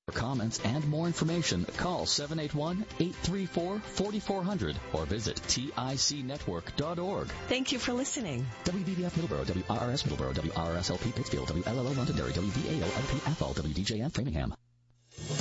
For comments and more information, call 781-834-4400 or visit ticnetwork.org. Thank you for listening. WBBF Middleborough, WRRS Middleborough, WRRS LP Pittsfield, WLLO Londonderry, WVAO LP Athol, WDJM Framingham.